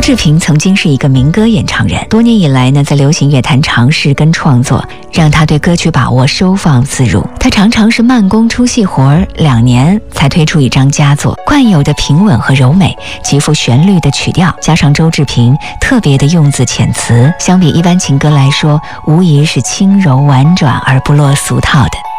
志平曾经是一个民歌演唱人，多年以来呢，在流行乐坛尝试跟创作，让他对歌曲把握收放自如。他常常是慢工出细活，2年才推出一张佳作。惯有的平稳和柔美，极富旋律的曲调，加上周志平特别的用字遣词，相比一般情歌来说，无疑是轻柔婉转而不落俗套的。